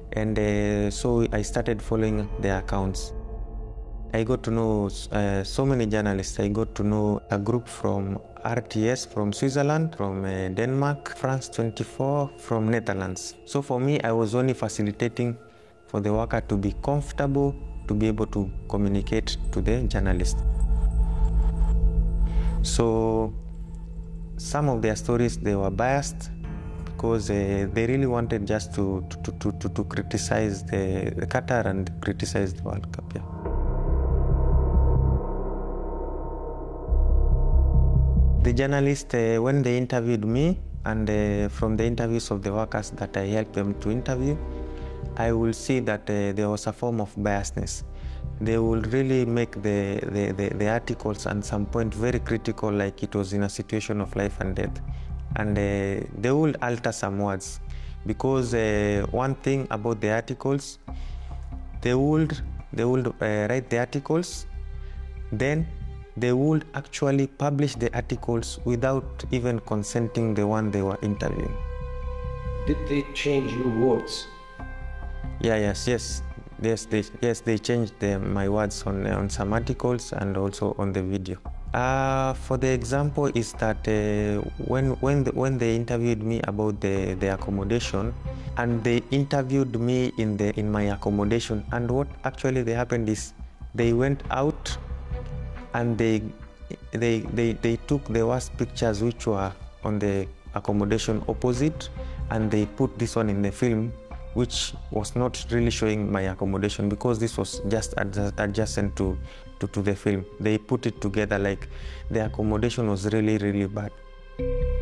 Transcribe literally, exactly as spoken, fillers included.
And uh, so I started following their accounts. I got to know uh, so many journalists. I got to know a group from R T S from Switzerland, from uh, Denmark, France twenty-four from Netherlands. So for me, I was only facilitating for the worker to be comfortable, to be able to communicate to the journalist. So some of their stories, they were biased because uh, they really wanted just to, to, to, to, to criticize the, the Qatar and criticize the World Cup. Yeah. The journalist, uh, when they interviewed me, and uh, from the interviews of the workers that I helped them to interview, I will see that uh, there was a form of biasness. They will really make the, the, the, the articles at some point very critical, like it was in a situation of life and death. And uh, they will alter some words, because uh, one thing about the articles, they would, they would uh, write the articles, then they would actually publish the articles without even consenting the one they were interviewing. Did they change your words? Yeah, yes, yes, yes. They, yes, they changed the, my words on on some articles and also on the video. Uh, for the example is that uh, when when the, when they interviewed me about the, the accommodation, and they interviewed me in the in my accommodation, and what actually they happened is they went out and they they they they took the worst pictures which were on the accommodation opposite, and they put this one in the film, which was not really showing my accommodation, because this was just adjacent to, to, to the film. They put it together like the accommodation was really, really bad.